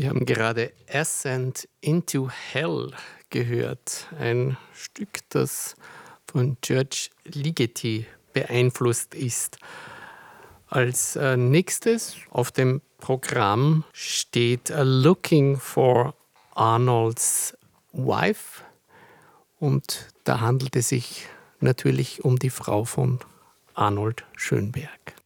Wir haben gerade Ascent into Hell gehört, ein Stück, das von George Ligeti beeinflusst ist. Als nächstes auf dem Programm steht Looking for Arnold's Wife und da handelt es sich natürlich um die Frau von Arnold Schönberg.